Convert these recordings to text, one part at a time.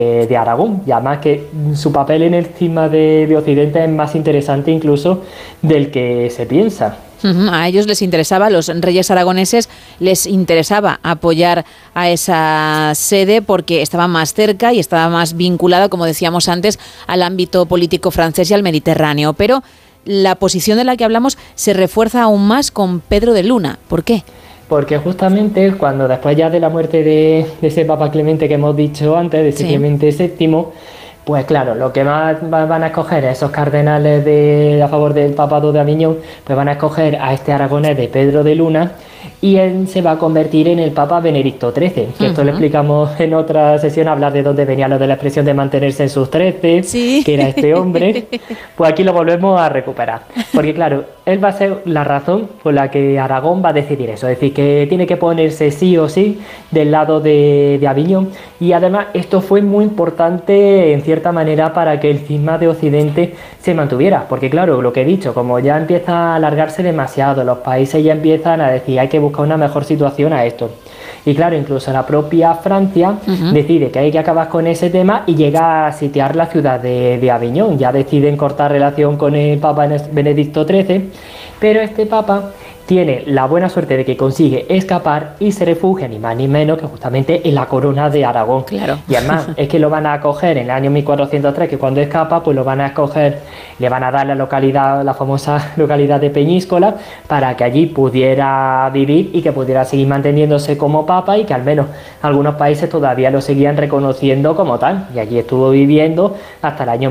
de Aragón, y además que su papel en el cisma de Occidente es más interesante incluso del que se piensa. A ellos les interesaba, a los reyes aragoneses les interesaba apoyar a esa sede porque estaba más cerca y estaba más vinculada, como decíamos antes, al ámbito político francés y al Mediterráneo. Pero la posición de la que hablamos se refuerza aún más con Pedro de Luna. ¿Por qué? Porque justamente cuando después ya de la muerte de ese Papa Clemente que hemos dicho antes, de ese Clemente VII, pues claro, lo que más van a escoger esos cardenales a favor del papado de Aviñón, pues van a escoger a este aragonés de Pedro de Luna, y él se va a convertir en el Papa Benedicto XIII. Que esto lo explicamos en otra sesión, hablar de dónde venía lo de la expresión de mantenerse en sus 13, que era este hombre. Pues aquí lo volvemos a recuperar. Porque claro, él va a ser la razón por la que Aragón va a decidir eso. Es decir, que tiene que ponerse sí o sí del lado de Aviñón. Y además esto fue muy importante en cierta manera para que el cisma de Occidente se mantuviera. Porque claro, lo que he dicho, como ya empieza a alargarse demasiado, los países ya empiezan a decir hay que buscar una mejor situación a esto. Y claro, incluso la propia Francia decide que hay que acabar con ese tema y llega a sitiar la ciudad de Aviñón. Ya deciden cortar relación con el Papa Benedicto XIII, pero este Papa tiene la buena suerte de que consigue escapar y se refugia ni más ni menos que justamente en la corona de Aragón. Claro. Y además es que lo van a acoger en el año 1403, que cuando escapa pues lo van a escoger, le van a dar la localidad, la famosa localidad de Peñíscola, para que allí pudiera vivir y que pudiera seguir manteniéndose como papa, y que al menos algunos países todavía lo seguían reconociendo como tal. Y allí estuvo viviendo hasta el año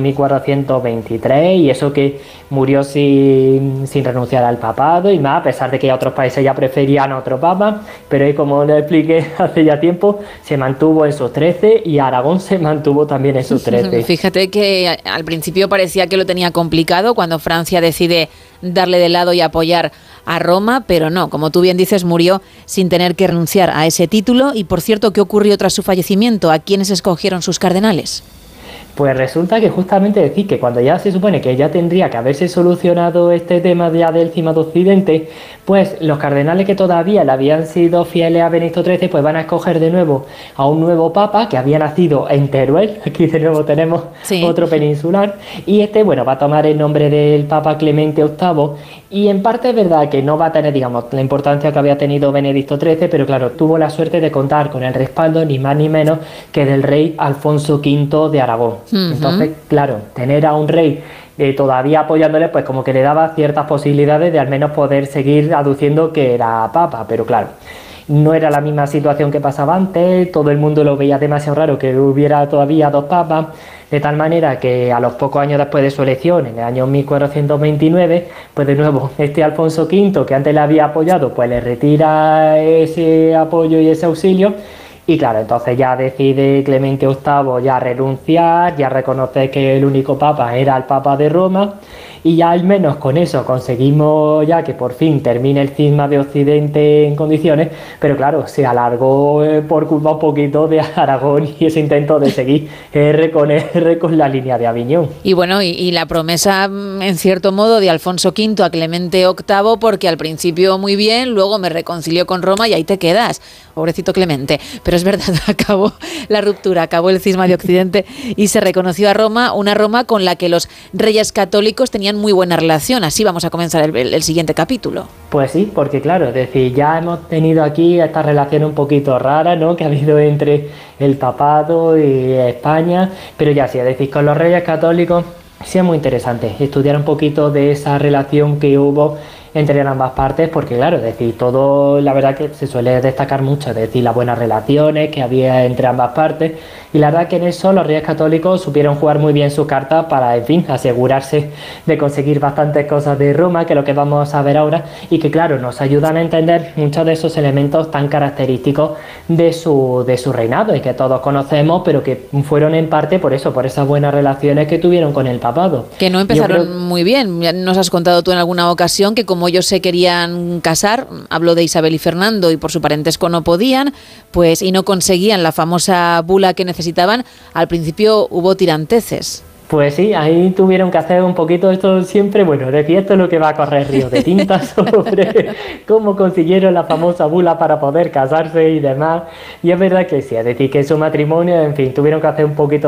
1423, y eso que murió sin renunciar al papado y más, a pesar de que otros países ya preferían a otro papa, pero ahí, como le expliqué hace ya tiempo, se mantuvo en sus 13 y Aragón se mantuvo también en sus 13. Fíjate que al principio parecía que lo tenía complicado cuando Francia decide darle de lado y apoyar a Roma, pero no, como tú bien dices, murió sin tener que renunciar a ese título. Y por cierto, ¿qué ocurrió tras su fallecimiento? ¿A quiénes escogieron sus cardenales? Pues resulta que justamente decir que cuando ya se supone que ya tendría que haberse solucionado este tema ya del cisma de Occidente, pues los cardenales que todavía le habían sido fieles a Benedicto XIII, pues van a escoger de nuevo a un nuevo papa que había nacido en Teruel. Aquí de nuevo tenemos otro peninsular, y este, bueno, va a tomar el nombre del Papa Clemente VIII, y en parte es verdad que no va a tener, digamos, la importancia que había tenido Benedicto XIII, pero claro, tuvo la suerte de contar con el respaldo ni más ni menos que del rey Alfonso V de Aragón. Entonces, claro, tener a un rey todavía apoyándole, pues como que le daba ciertas posibilidades de al menos poder seguir aduciendo que era papa, pero claro, no era la misma situación que pasaba antes, todo el mundo lo veía demasiado raro que hubiera todavía dos papas, de tal manera que a los pocos años después de su elección, en el año 1429, pues de nuevo este Alfonso V, que antes le había apoyado, pues le retira ese apoyo y ese auxilio. Y claro, entonces ya decide Clemente VIII ya renunciar, ya reconocer que el único papa era el Papa de Roma, y ya al menos con eso conseguimos ya que por fin termine el cisma de Occidente en condiciones, pero claro, se alargó por culpa un poquito de Aragón y ese intento de seguir R con la línea de Aviñón. Y bueno, y la promesa, en cierto modo, de Alfonso V a Clemente VIII, porque al principio muy bien, luego me reconcilió con Roma y ahí te quedas, pobrecito Clemente. Pero es verdad, acabó la ruptura, acabó el cisma de Occidente y se reconoció a Roma, una Roma con la que los reyes católicos tenían muy buena relación. Así vamos a comenzar el siguiente capítulo. Pues sí, porque claro, es decir, ya hemos tenido aquí esta relación un poquito rara, ¿no?, que ha habido entre el papado y España, pero ya sí, es decir, con los reyes católicos sí es muy interesante estudiar un poquito de esa relación que hubo entre ambas partes, porque claro, es decir, todo, la verdad que se suele destacar mucho, es decir, las buenas relaciones que había entre ambas partes, y la verdad que en eso los reyes católicos supieron jugar muy bien su carta para, en fin, asegurarse de conseguir bastantes cosas de Roma, que es lo que vamos a ver ahora, y que claro, nos ayudan a entender muchos de esos elementos tan característicos de su reinado, y que todos conocemos, pero que fueron en parte por eso, por esas buenas relaciones que tuvieron con el papado. Que no empezaron muy bien. Ya nos has contado tú en alguna ocasión que como ellos se querían casar, hablo de Isabel y Fernando, y por su parentesco no podían, pues y no conseguían la famosa bula que necesitaban, al principio hubo tiranteces. Pues sí, ahí tuvieron que hacer un poquito esto siempre, bueno, decir esto es lo que va a correr río de tinta sobre cómo consiguieron la famosa bula para poder casarse y demás, y es verdad que sí, es decir, que su matrimonio, en fin, tuvieron que hacer un poquito